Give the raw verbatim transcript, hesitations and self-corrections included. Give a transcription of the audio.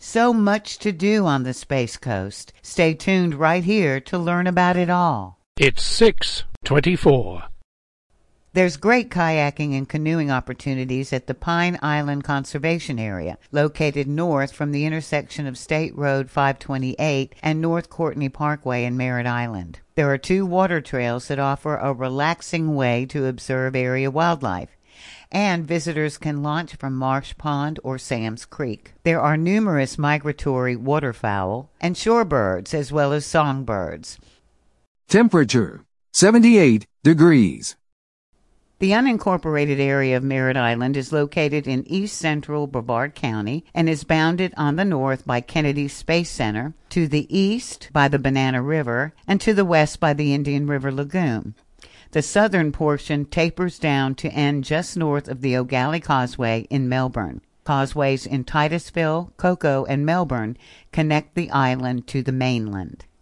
So much to do on the Space Coast. Stay tuned right here to learn about it all. It's six twenty-four. There's great kayaking and canoeing opportunities at the Pine Island Conservation Area, located north from the intersection of State Road five twenty-eight and North Courtney Parkway in Merritt Island. There are two water trails that offer a relaxing way to observe area wildlife, and visitors can launch from Marsh Pond or Sam's Creek. There are numerous migratory waterfowl and shorebirds as well as songbirds. Temperature, seventy-eight degrees. The unincorporated area of Merritt Island is located in east-central Brevard County and is bounded on the north by Kennedy Space Center, to the east by the Banana River, and to the west by the Indian River Lagoon. The southern portion tapers down to end just north of the O'Galley Causeway in Melbourne. Causeways in Titusville, Cocoa, and Melbourne connect the island to the mainland.